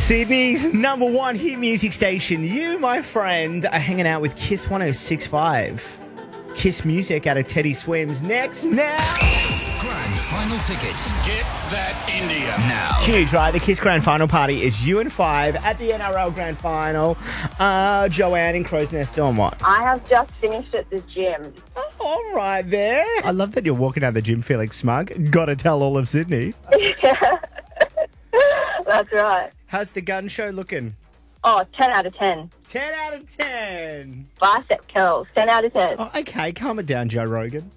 Sydney's #1 hit music station. You, my friend, are hanging out with Kiss 106.5. Kiss music out of Teddy Swims. Next now. Grand Final tickets. Get that India. Now. Huge, right? The Kiss Grand Final party is you and 5 at the NRL Grand Final. Joanne in Crow's Nest doing what? I have just finished at the gym. Oh, all right there. I love that you're walking out the gym feeling smug. Gotta tell all of Sydney. That's right. How's the gun show looking? Oh, 10 out of 10. 10 out of 10. Bicep curls, 10 out of 10. Oh, okay, calm it down, Joe Rogan.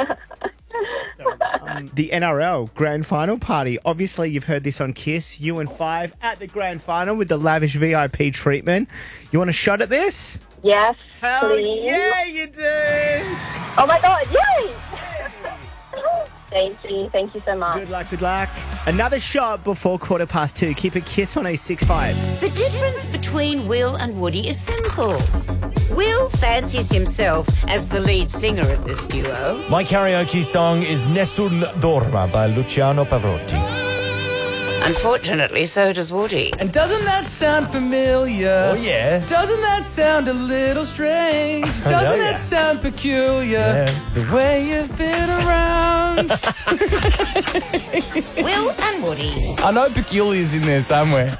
The NRL Grand Final party. Obviously, you've heard this on Kiss. You and 5 at the Grand Final with the lavish VIP treatment. You want a shot at this? Yes, Hell please. yeah, you do. Oh my God, yay! Thank you so much. Good luck, good luck. Another shot before 2:15. Keep it Kiss 106.5. The difference between Will and Woody is simple. Will fancies himself as the lead singer of this duo. My karaoke song is Nessun Dorma by Luciano Pavarotti. Unfortunately, so does Woody. And doesn't that sound familiar? Oh, yeah. Doesn't that sound a little strange? Doesn't yeah. that sound peculiar? Yeah. The way you've been around. Will and Woody. I know peculiar's in there somewhere.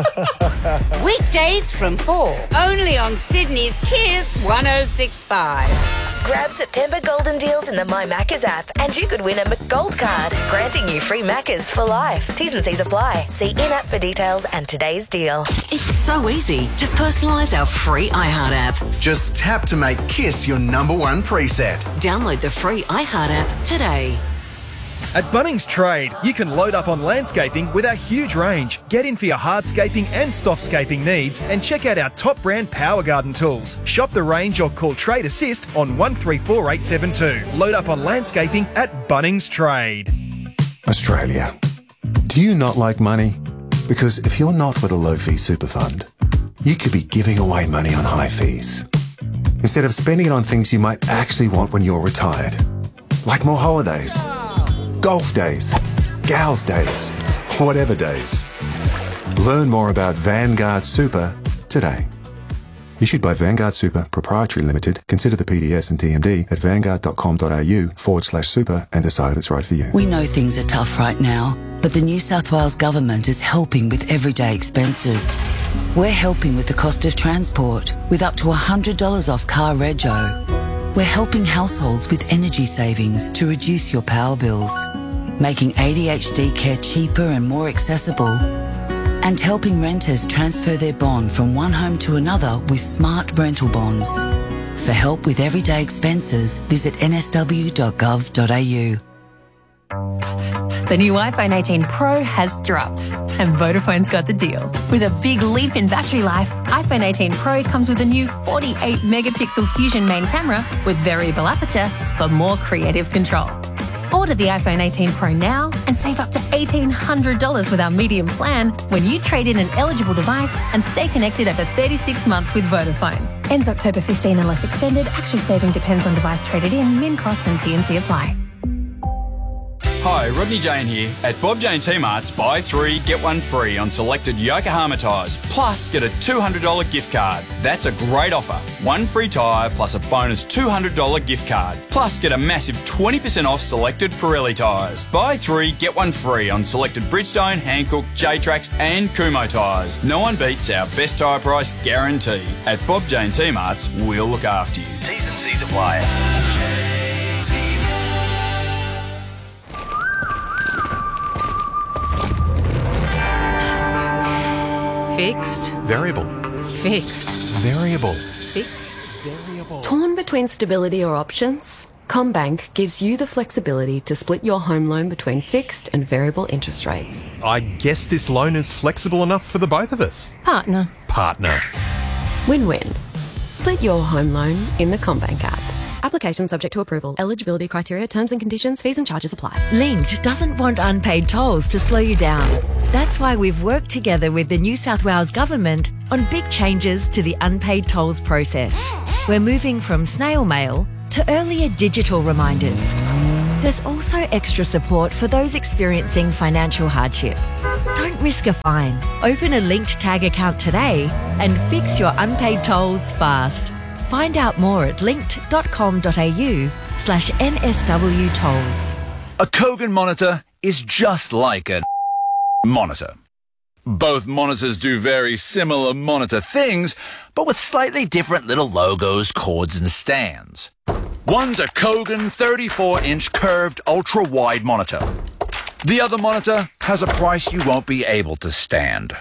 Weekdays from 4. Only on Sydney's Kiss 106.5. Grab September golden deals in the My Maccas app and you could win a McGold card, granting you free Maccas for life. T's and C's apply. See in-app for details and today's deal. It's so easy to personalise our free iHeart app. Just tap to make Kiss your #1 preset. Download the free iHeart app today. At Bunnings Trade, you can load up on landscaping with our huge range. Get in for your hardscaping and softscaping needs and check out our top brand Power Garden tools. Shop the range or call Trade Assist on 134872. Load up on landscaping at Bunnings Trade. Australia. Do you not like money? Because if you're not with a low-fee super fund, you could be giving away money on high fees. Instead of spending it on things you might actually want when you're retired. Like more holidays. Golf days, gals days, whatever days. Learn more about Vanguard Super today. Issued by Vanguard Super Proprietary Limited. Consider the PDS and TMD at vanguard.com.au/super and decide if it's right for you. We know things are tough right now, but the New South Wales Government is helping with everyday expenses. We're helping with the cost of transport with up to $100 off car rego. We're helping households with energy savings to reduce your power bills, making ADHD care cheaper and more accessible, and helping renters transfer their bond from one home to another with smart rental bonds. For help with everyday expenses, visit nsw.gov.au. The new iPhone 18 Pro has dropped, and Vodafone's got the deal. With a big leap in battery life, iPhone 18 Pro comes with a new 48-megapixel Fusion main camera with variable aperture for more creative control. Order the iPhone 18 Pro now and save up to $1,800 with our medium plan when you trade in an eligible device and stay connected over 36 months with Vodafone. Ends October 15 unless extended. Actual saving depends on device traded in. Min cost and T&C apply. Hi, Rodney Jane here. At Bob Jane T-Mart's, buy 3, get 1 free on selected Yokohama tyres, plus get a $200 gift card. That's a great offer. 1 free tyre plus a bonus $200 gift card. Plus get a massive 20% off selected Pirelli tyres. Buy 3, get 1 free on selected Bridgestone, Hankook, J-Trax and Kumho tyres. No one beats our best tyre price guarantee. At Bob Jane T-Mart's, we'll look after you. T's and C's apply. Fixed. Variable. Fixed. Variable. Fixed. Variable. Torn between stability or options? CommBank gives you the flexibility to split your home loan between fixed and variable interest rates. I guess this loan is flexible enough for the both of us. Partner. Win-win. Split your home loan in the CommBank app. Application subject to approval. Eligibility criteria, terms and conditions, fees and charges apply. Linked doesn't want unpaid tolls to slow you down. That's why we've worked together with the New South Wales Government on big changes to the unpaid tolls process. We're moving from snail mail to earlier digital reminders. There's also extra support for those experiencing financial hardship. Don't risk a fine. Open a linked tag account today and fix your unpaid tolls fast. Find out more at linked.com.au/NSW tolls. A Kogan monitor is just like a monitor. Both monitors do very similar monitor things, but with slightly different little logos, cords and stands. One's a Kogan 34-inch curved ultra-wide monitor. The other monitor has a price you won't be able to stand.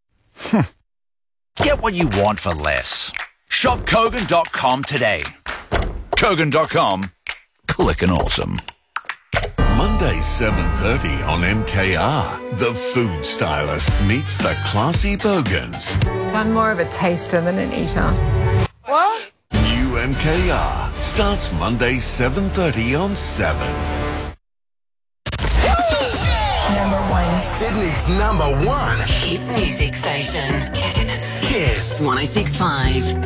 Get what you want for less. Shop Kogan.com today. Kogan.com. Clickin' awesome. Monday 7:30 on MKR. The food stylist meets the classy Bogans. I'm more of a taster than an eater. What? New MKR starts Monday 7:30 on 7. Number 1. Sydney's number 1 hit music station. Kiss 106.5.